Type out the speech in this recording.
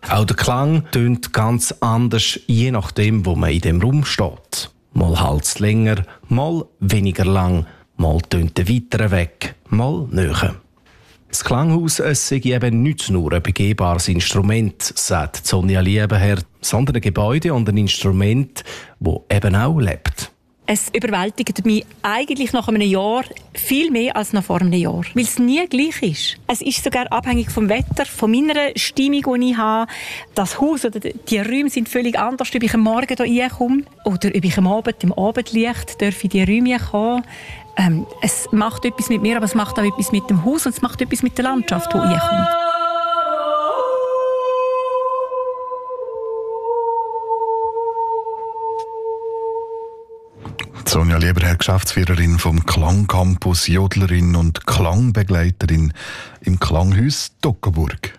Auch der Klang tönt ganz anders, je nachdem, wo man in dem Raum steht. Mal halt's länger, mal weniger lang, mal tönt der weiter weg, mal näher. Das Klanghaus sei eben nicht nur ein begehbares Instrument, sagt Sonja Liebenherr, sondern ein Gebäude und ein Instrument, das eben auch lebt. Es überwältigt mich eigentlich nach einem Jahr viel mehr als noch vor einem Jahr, weil es nie gleich ist. Es ist sogar abhängig vom Wetter, von meiner Stimmung, die ich habe. Das Haus oder die Räume sind völlig anders, ob ich am Morgen hier reinkomme oder ob ich am Abend im Abendlicht in die Räume kommen. Es macht etwas mit mir, aber es macht auch etwas mit dem Haus und es macht etwas mit der Landschaft, die reinkommt. Sonja Liebenherr, Geschäftsführerin vom Klangcampus, Jodlerin und Klangbegleiterin im Klanghaus Toggenburg.